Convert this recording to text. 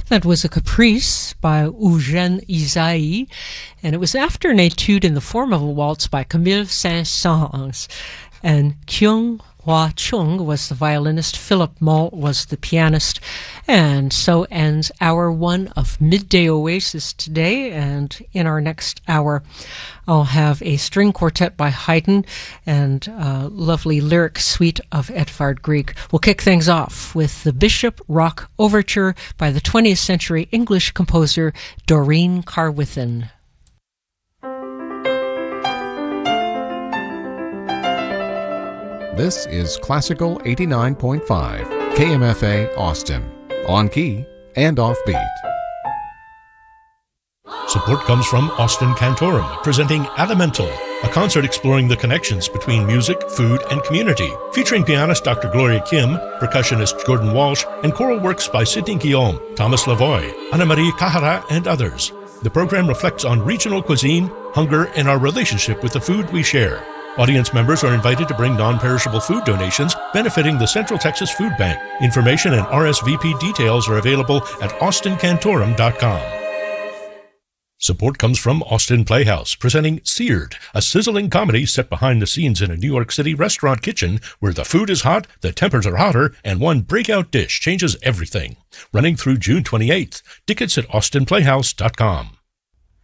That was a caprice by Eugène Ysaÿe, and it was after an etude in the form of a waltz by Camille Saint-Saëns. And Kyung Hwa Chung was the violinist, Philip Moll was the pianist, and so ends hour one of Midday Oasis today. And in our next hour, I'll have a string quartet by Haydn and a lovely lyric suite of Edvard Grieg. We'll kick things off with the Bishop Rock Overture by the 20th century English composer Doreen Carwithen. This is Classical 89.5, KMFA Austin, on key and offbeat. Support comes from Austin Cantorum, presenting Elemental, a concert exploring the connections between music, food, and community, featuring pianist Dr. Gloria Kim, percussionist Gordon Walsh, and choral works by Sidney Guillaume, Thomas Lavoie, Anna-Marie Kahara, and others. The program reflects on regional cuisine, hunger, and our relationship with the food we share. Audience members are invited to bring non-perishable food donations benefiting the Central Texas Food Bank. Information and RSVP details are available at austincantorum.com. Support comes from Austin Playhouse, presenting Seared, a sizzling comedy set behind the scenes in a New York City restaurant kitchen where the food is hot, the tempers are hotter, and one breakout dish changes everything. Running through June 28th. Tickets at austinplayhouse.com.